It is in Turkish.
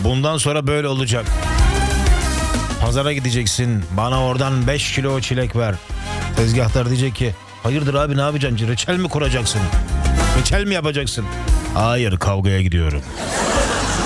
Bundan sonra böyle olacak. Pazara gideceksin. Bana oradan 5 kilo çilek ver. Tezgahtar diyecek ki hayırdır abi ne yapacaksın? Reçel mi kuracaksın? Reçel mi yapacaksın? Hayır, kavgaya gidiyorum.